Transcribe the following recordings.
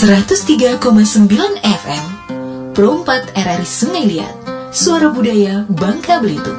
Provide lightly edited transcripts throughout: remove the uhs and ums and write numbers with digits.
103,9 FM Pro 4 RRI Sungai Liat, Suara Budaya Bangka Belitung.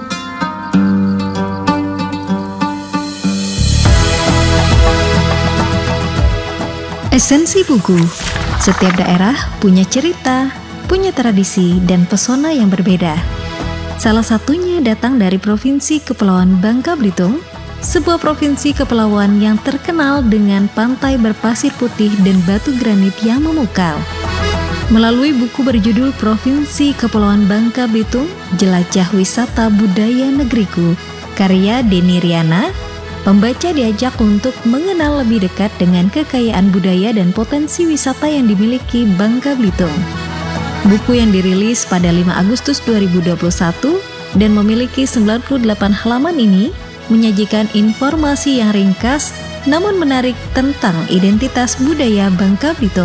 Esensi buku. Setiap daerah punya cerita, punya tradisi dan pesona yang berbeda. Salah satunya datang dari Provinsi Kepulauan Bangka Belitung, sebuah provinsi kepulauan yang terkenal dengan pantai berpasir putih dan batu granit yang memukau. Melalui buku berjudul Provinsi Kepulauan Bangka Belitung, Jelajah Wisata Budaya Negeriku, karya Denny Riana, pembaca diajak untuk mengenal lebih dekat dengan kekayaan budaya dan potensi wisata yang dimiliki Bangka Belitung. Buku yang dirilis pada 5 Agustus 2021 dan memiliki 98 halaman ini menyajikan informasi yang ringkas namun menarik tentang identitas budaya Bangka Belitung.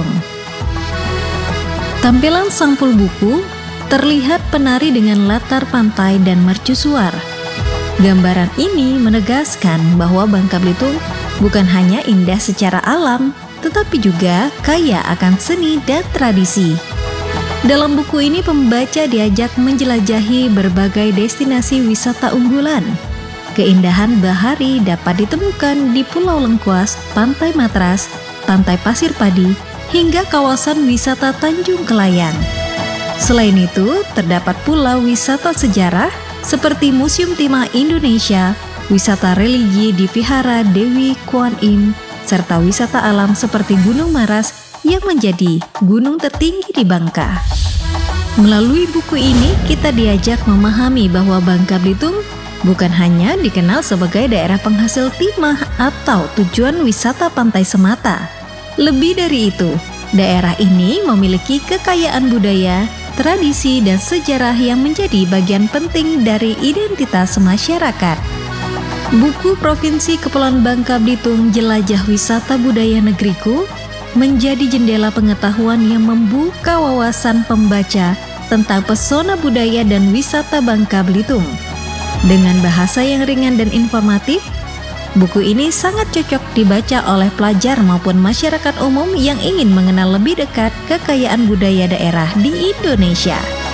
Tampilan sampul buku terlihat penari dengan latar pantai dan mercusuar. Gambaran ini menegaskan bahwa Bangka Belitung bukan hanya indah secara alam, tetapi juga kaya akan seni dan tradisi. Dalam buku ini pembaca diajak menjelajahi berbagai destinasi wisata unggulan. Keindahan bahari dapat ditemukan di Pulau Lengkuas, Pantai Matras, Pantai Pasir Padi, hingga kawasan wisata Tanjung Kelayang. Selain itu, terdapat pula wisata sejarah seperti Museum Timah Indonesia, wisata religi di Vihara Dewi Kuan Im, serta wisata alam seperti Gunung Maras yang menjadi gunung tertinggi di Bangka. Melalui buku ini, kita diajak memahami bahwa Bangka Belitung bukan hanya dikenal sebagai daerah penghasil timah atau tujuan wisata pantai semata. Lebih dari itu, daerah ini memiliki kekayaan budaya, tradisi, dan sejarah yang menjadi bagian penting dari identitas masyarakat. Buku Provinsi Kepulauan Bangka Belitung, Jelajah Wisata Budaya Negeriku menjadi jendela pengetahuan yang membuka wawasan pembaca tentang pesona budaya dan wisata Bangka Belitung. Dengan bahasa yang ringan dan informatif, buku ini sangat cocok dibaca oleh pelajar maupun masyarakat umum yang ingin mengenal lebih dekat kekayaan budaya daerah di Indonesia.